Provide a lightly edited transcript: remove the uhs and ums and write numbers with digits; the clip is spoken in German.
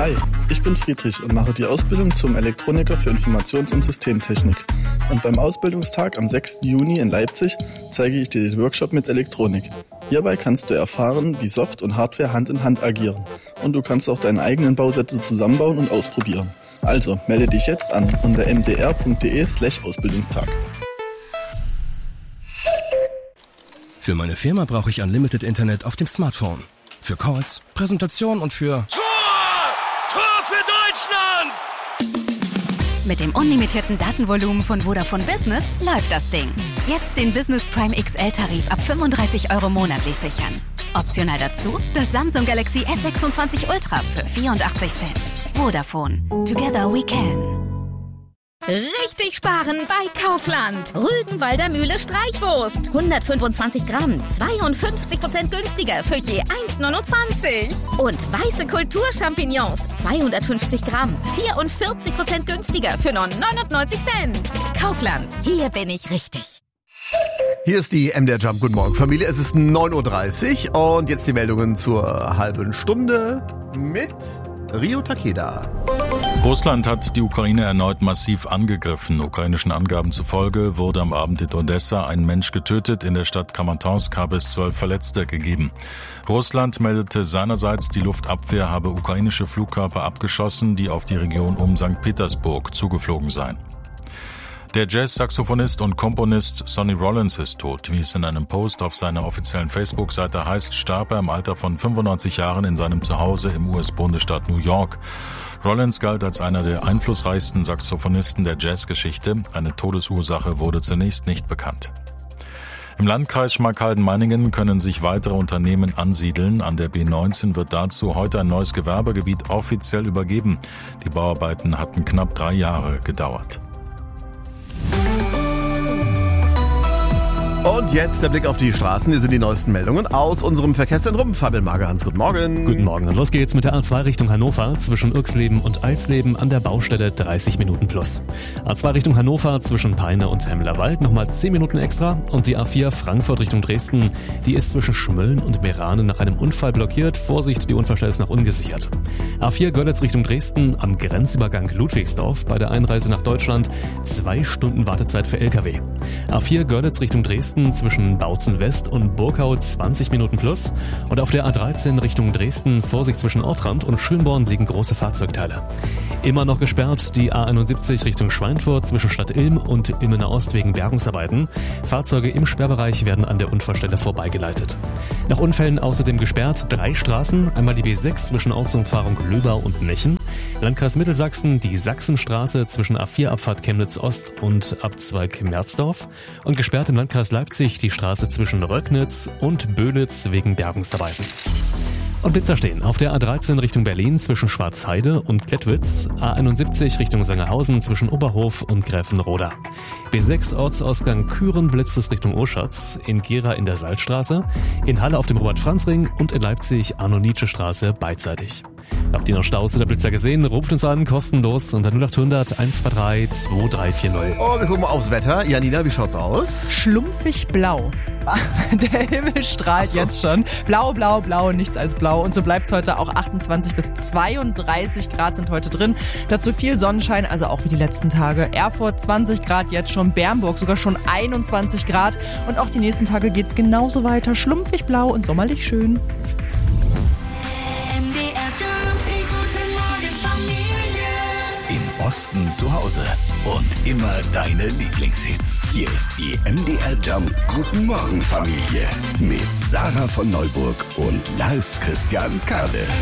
Hi, ich bin Friedrich und mache die Ausbildung zum Elektroniker für Informations- und Systemtechnik. Und beim Ausbildungstag am 6. Juni in Leipzig zeige ich dir den Workshop mit Elektronik. Hierbei kannst du erfahren, wie Soft und Hardware Hand in Hand agieren. Und du kannst auch deine eigenen Bausätze zusammenbauen und ausprobieren. Also melde dich jetzt an unter mdr.de/Ausbildungstag. Für meine Firma brauche ich Unlimited Internet auf dem Smartphone. Für Calls, Präsentation und für... Tor für Deutschland! Mit dem unlimitierten Datenvolumen von Vodafone Business läuft das Ding. Jetzt den Business Prime XL-Tarif ab 35 € monatlich sichern. Optional dazu das Samsung Galaxy S26 Ultra für 84 Cent. Vodafone. Together we can. Richtig sparen bei Kaufland. Rügenwalder Mühle Streichwurst. 125 Gramm, 52% günstiger für je 1,29. Und weiße Kulturchampignons, 250 Gramm, 44% günstiger für nur 99 Cent. Kaufland, hier bin ich richtig. Hier ist die MDR Jump. Guten Morgen, Familie. Es ist 9.30 Uhr und jetzt die Meldungen zur halben Stunde mit Rio Takeda. Russland hat die Ukraine erneut massiv angegriffen. Ukrainischen Angaben zufolge wurde am Abend in Odessa ein Mensch getötet. In der Stadt Kramatorsk habe es 12 Verletzte gegeben. Russland meldete seinerseits, die Luftabwehr habe ukrainische Flugkörper abgeschossen, die auf die Region um St. Petersburg zugeflogen seien. Der Jazz-Saxophonist und Komponist Sonny Rollins ist tot. Wie es in einem Post auf seiner offiziellen Facebook-Seite heißt, starb er im Alter von 95 Jahren in seinem Zuhause im US-Bundesstaat New York. Rollins galt als einer der einflussreichsten Saxophonisten der Jazzgeschichte. Eine Todesursache wurde zunächst nicht bekannt. Im Landkreis Schmalkalden-Meiningen können sich weitere Unternehmen ansiedeln. An der B19 wird dazu heute ein neues Gewerbegebiet offiziell übergeben. Die Bauarbeiten hatten knapp 3 Jahre gedauert. Und jetzt der Blick auf die Straßen. Hier sind die neuesten Meldungen aus unserem Verkehrszentrum. Fabian Magerhans, guten Morgen. Guten Morgen. Und los geht's mit der A2 Richtung Hannover zwischen Irxleben und Eisleben an der Baustelle 30 Minuten plus. A2 Richtung Hannover zwischen Peine und Hemmerwald nochmal 10 Minuten extra. Und die A4 Frankfurt Richtung Dresden, die ist zwischen Schmölln und Meerane nach einem Unfall blockiert. Vorsicht, die Unfallstelle ist noch ungesichert. A4 Görlitz Richtung Dresden am Grenzübergang Ludwigsdorf bei der Einreise nach Deutschland 2 Stunden Wartezeit für LKW. A4 Görlitz Richtung Dresden zwischen Bautzen West und Burkau 20 Minuten plus. Und auf der A13 Richtung Dresden Vorsicht zwischen Ortrand und Schönborn liegen große Fahrzeugteile. Immer noch gesperrt die A71 Richtung Schweinfurt zwischen Stadt Ilm und Ilmener Ost wegen Bergungsarbeiten. Fahrzeuge im Sperrbereich werden an der Unfallstelle vorbeigeleitet. Nach Unfällen außerdem gesperrt 3 Straßen, einmal die B6 zwischen Ortsumfahrung Löbau und Nechen, Landkreis Mittelsachsen die Sachsenstraße zwischen A4 Abfahrt Chemnitz Ost und Abzweig Merzdorf und gesperrt im Landkreis Leipzig die Straße zwischen Röcknitz und Böhlitz wegen Bergungsarbeiten. Und Blitzer stehen auf der A13 Richtung Berlin zwischen Schwarzheide und Klettwitz, A71 Richtung Sangerhausen zwischen Oberhof und Gräfenroda. B6 Ortsausgang Küren blitzt es Richtung Oschatz, in Gera in der Salzstraße, in Halle auf dem Robert-Franz-Ring und in Leipzig Arno-Nietzsche-Straße beidseitig. Habt ihr noch Staus oder Blitzer gesehen? Ruft uns an, kostenlos unter 0800 123 2340. Oh, wir gucken mal aufs Wetter. Janina, wie schaut's aus? Schlumpfig blau. Der Himmel strahlt jetzt schon. Blau, blau, blau, nichts als blau. Und so bleibt's heute auch. 28 bis 32 Grad sind heute drin. Dazu viel Sonnenschein, also auch wie die letzten Tage. Erfurt 20 Grad jetzt schon, Bernburg sogar schon 21 Grad. Und auch die nächsten Tage geht's genauso weiter. Schlumpfig blau und sommerlich schön. Osten zu Hause und immer deine Lieblingshits. Hier ist die MDR Jump Guten Morgen Familie mit Sarah von Neuburg und Lars Christian Kade.